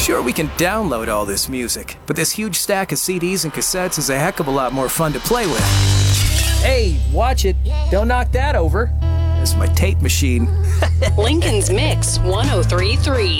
Sure, we can download all this music, but this huge stack of CDs and cassettes is a heck of a lot more fun to play with. Hey, watch it. Don't knock that over. That's my tape machine. Lincoln's Mix 1033.